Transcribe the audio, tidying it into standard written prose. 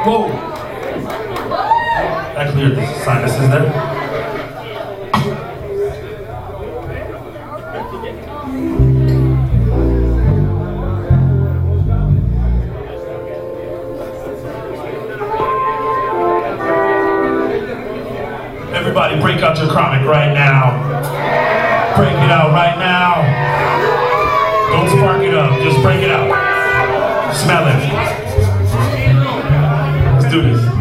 Whoa. That cleared the sinuses there. Everybody break out your chronic right now. Break it out right now. Don't spark it up, just break it out. Smell it. Let's do this.